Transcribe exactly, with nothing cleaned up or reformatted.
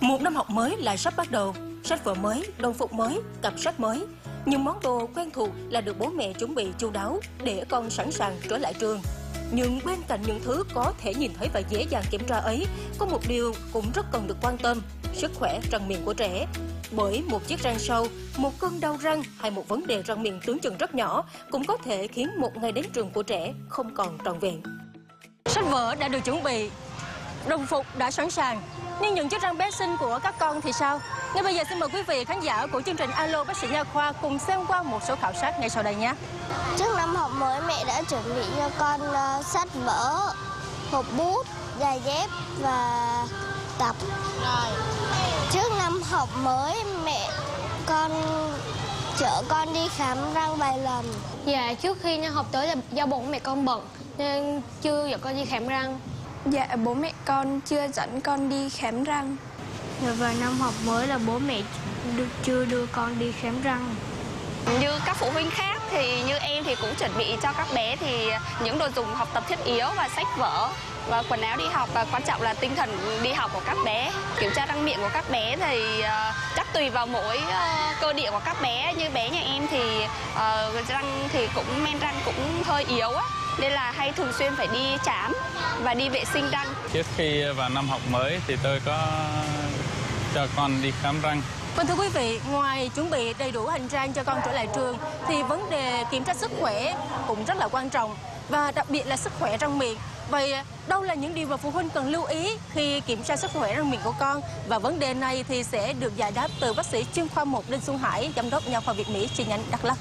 Một năm học mới lại sắp bắt đầu, sách vở mới, đồng phục mới, cặp sách mới. Những món đồ quen thuộc là được bố mẹ chuẩn bị chu đáo để con sẵn sàng trở lại trường. Nhưng bên cạnh những thứ có thể nhìn thấy và dễ dàng kiểm tra ấy, có một điều cũng rất cần được quan tâm, sức khỏe răng miệng của trẻ. Bởi một chiếc răng sâu, một cơn đau răng hay một vấn đề răng miệng tưởng chừng rất nhỏ cũng có thể khiến một ngày đến trường của trẻ không còn trọn vẹn. Sách vở đã được chuẩn bị, đồng phục đã sẵn sàng, nhưng những chiếc răng bé xinh của các con thì sao? Ngay bây giờ xin mời quý vị khán giả của chương trình Alo Bác sĩ Nha Khoa cùng xem qua một số khảo sát ngay sau đây nhé. Trước năm học mới, mẹ đã chuẩn bị cho con uh, sách vở, hộp bút, giày dép và tập. Rồi. Trước năm học mới, mẹ con chở con đi khám răng vài lần. Dạ, trước khi năm học tới là do bố mẹ con bận nên chưa dẫn con đi khám răng. Dạ, bố mẹ con chưa dẫn con đi khám răng. Dạ, vào năm học mới là bố mẹ chưa đưa con đi khám răng. Như các phụ huynh khác thì như em thì cũng chuẩn bị cho các bé thì những đồ dùng học tập thiết yếu và sách vở và quần áo đi học, và quan trọng là tinh thần đi học của các bé. Kiểm tra răng miệng của các bé thì uh, chắc tùy vào mỗi uh, cơ địa của các bé. Như bé nhà em thì uh, răng thì cũng men răng cũng hơi yếu á, nên là hay thường xuyên phải đi trám và đi vệ sinh răng. Trước khi vào năm học mới thì tôi có cho con đi khám răng. Vâng, thưa quý vị, ngoài chuẩn bị đầy đủ hành trang cho con trở lại trường thì vấn đề kiểm tra sức khỏe cũng rất là quan trọng, và đặc biệt là sức khỏe răng miệng. Vậy đâu là những điều mà phụ huynh cần lưu ý khi kiểm tra sức khỏe răng miệng của con? Và vấn đề này thì sẽ được giải đáp từ bác sĩ chuyên khoa một Đinh Xuân Hải, giám đốc nha khoa Việt Mỹ chi nhánh Đắk Lắk.